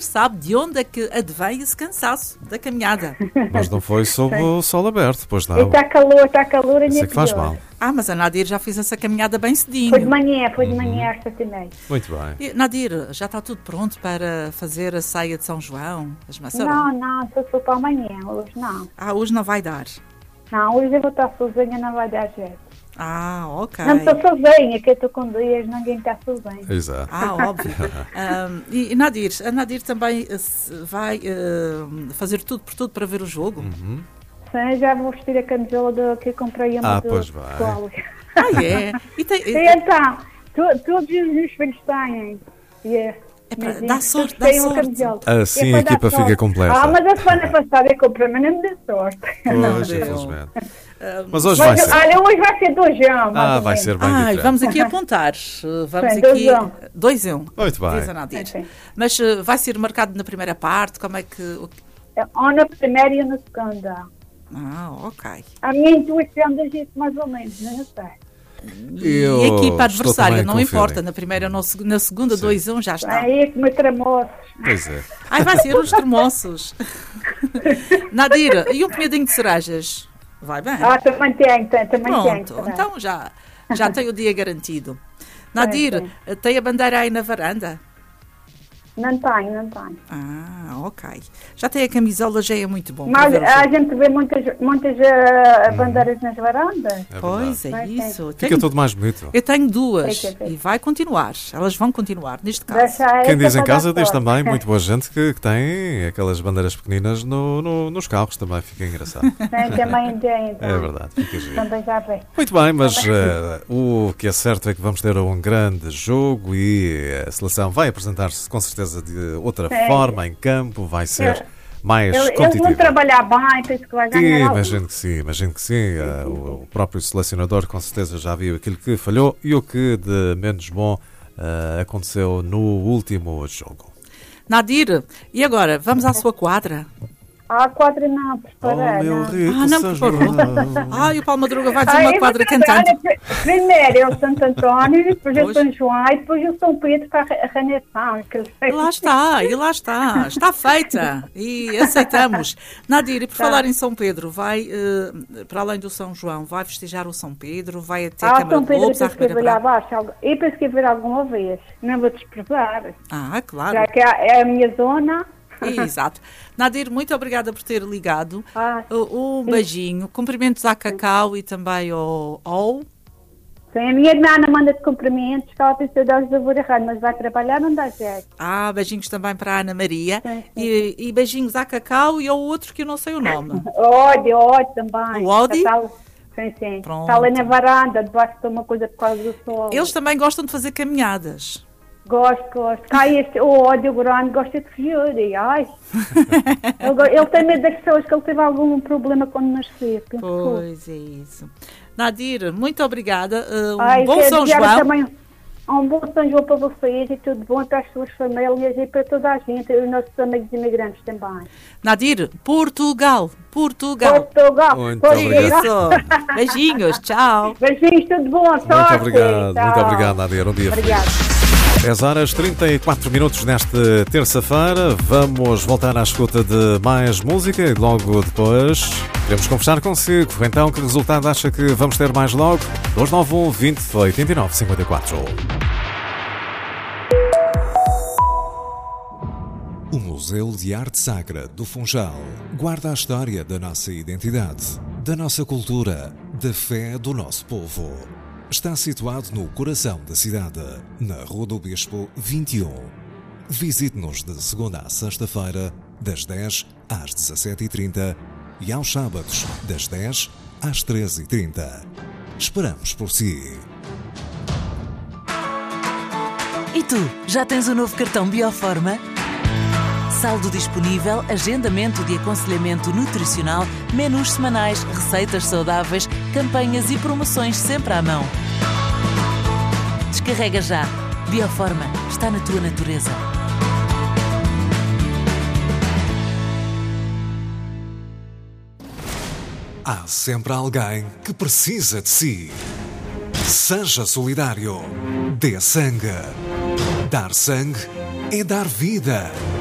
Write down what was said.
sabe de onde é que advém esse cansaço da caminhada. Mas não foi sob o sol aberto, pois não. Está calor, Isso é que faz mal. Mas a Nadir já fez essa caminhada bem cedinho. Foi de manhã às 7h30. Muito bem. E, Nadir, já está tudo pronto para fazer a ceia de São João? As maçãs? Não, só para amanhã, hoje não. Hoje não vai dar? Não, hoje eu vou estar sozinha, não vai dar jeito. Ok. Não estou sozinha, que eu estou com dias, ninguém está sozinho. Exato. Óbvio. E Nadir, a Nadir também vai fazer tudo por tudo para ver o jogo? Sim, já vou vestir a camisola que eu comprei a pois vai. É? E então, todos os filhos têm. Dá sorte. Assim a equipa fica completa. Mas a semana passada eu comprei, mas não me deu sorte. Pois, infelizmente. Mas hoje vai ser. Olha, hoje vai ser 2-1. Vai ser bem diferente. Vamos aqui apontar. Vamos Sim, aqui. 2-1. Muito bem. Diz a Nadir. Sim. Mas vai ser marcado na primeira parte? Como é que. Ou na primeira e na segunda. Ok. A minha intuição diz isso mais ou menos, não sei. E a equipa adversária, não importa. Na primeira ou na segunda, 2-1 já está. Aí que me tremoços. Pois é. Vai ser os tremoços. Nadir, e um punhadinho de cerejas? Vai bem? Também tem. Pronto, então já tem o dia garantido. Nadir, tem a bandeira aí na varanda? Não tenho. Ok. Já tem a camisola, já é muito bom. Mas a gente vê muitas bandeiras nas varandas. Pois é isso. Fica tudo mais bonito. Eu tenho duas e vai continuar. Elas vão continuar, neste caso. Quem diz em casa diz também muita boa gente que tem aquelas bandeiras pequeninas nos carros, também fica engraçado. Também tem. É verdade, fica giro. Também já vê. Muito bem, mas o que é certo é que vamos ter um grande jogo e a seleção vai apresentar-se com certeza de outra forma em campo, vai ser mais competitiva. Eles vão trabalhar bem, penso que vai ganhar. Imagino que sim. O próprio selecionador com certeza já viu aquilo que falhou e o que de menos bom aconteceu no último jogo. Nadir, e agora? Vamos à sua quadra? A quadra não, preparei. Meu rico não São preparou. João. E o Paulo Madruga vai dizer uma quadra cantando. Primeiro é o Santo António, depois é o São João e depois o São Pedro para a Renação. E lá está. Está feita. E aceitamos. Nadir, e por falar em São Pedro, vai, para além do São João, vai festejar o São Pedro? Vai até a Câmara de Lobos, à Ribeira Brava? Eu penso que ver alguma vez. Não vou desprezar. Claro. Já que é a minha zona. Exato. Nadir, muito obrigada por ter ligado. Um beijinho. Cumprimentos à Cacau e também ao... Sim, a minha irmã manda-te cumprimentos, que ela tem saudades da Vora Rádio, mas vai trabalhar, não dá jeito. Beijinhos também para a Ana Maria. Sim. E beijinhos à Cacau e ao outro que eu não sei o nome. Ódio também. O Odi? Sim. Pronto. Está ali na varanda, debaixo de uma coisa por causa do sol. Eles também gostam de fazer caminhadas. Gosto. O ódio grande gosta de fugir. Ele tem medo das pessoas, que ele teve algum problema quando nasceu. Pois é isso. Nadir, muito obrigada. Bom São João. Também um bom São João para vocês e tudo bom para as suas famílias e para toda a gente, os nossos amigos imigrantes também. Nadir, Portugal. Muito obrigado. Isso. Beijinhos, tchau. Beijinhos, tudo bom. Muito obrigado, Nadir. Um dia Obrigada. 10h34 nesta terça-feira. Vamos voltar à escuta de mais música e logo depois queremos conversar consigo. Então, que resultado acha que vamos ter mais logo? 291 20 89 54. O Museu de Arte Sacra do Funchal guarda a história da nossa identidade, da nossa cultura, da fé do nosso povo. Está situado no coração da cidade, na Rua do Bispo 21. Visite-nos de segunda à sexta-feira, das 10 às 17h30 e aos sábados, das 10 às 13h30. Esperamos por si. E tu, já tens o novo cartão Bioforma? Saldo disponível, agendamento de aconselhamento nutricional, menus semanais, receitas saudáveis, campanhas e promoções sempre à mão. Descarrega já. Bioforma está na tua natureza. Há sempre alguém que precisa de si. Seja solidário. Dê sangue. Dar sangue é dar vida.